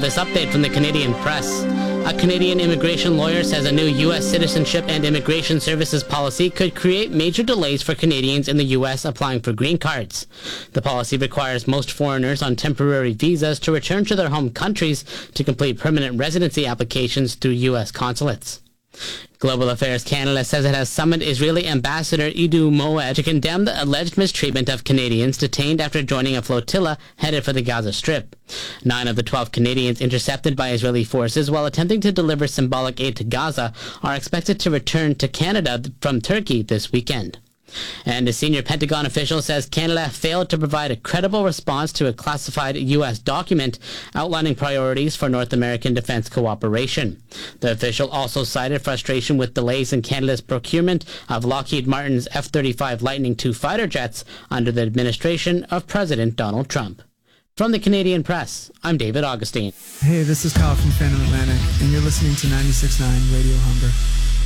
this update from the Canadian Press. A Canadian immigration lawyer says a new U.S. Citizenship and Immigration Services policy could create major delays for Canadians in the U.S. applying for green cards. The policy requires most foreigners on temporary visas to return to their home countries to complete permanent residency applications through U.S. consulates. Global Affairs Canada says it has summoned Israeli Ambassador Edu Moed to condemn the alleged mistreatment of Canadians detained after joining a flotilla headed for the Gaza Strip. 9 of the 12 Canadians intercepted by Israeli forces while attempting to deliver symbolic aid to Gaza are expected to return to Canada from Turkey this weekend. And a senior Pentagon official says Canada failed to provide a credible response to a classified U.S. document outlining priorities for North American defense cooperation. The official also cited frustration with delays in Canada's procurement of Lockheed Martin's F-35 Lightning II fighter jets under the administration of President Donald Trump. From the Canadian Press, I'm David Augustine. Hey, this is Kyle from Phantom Atlantic, and you're listening to 96.9 Radio Humber.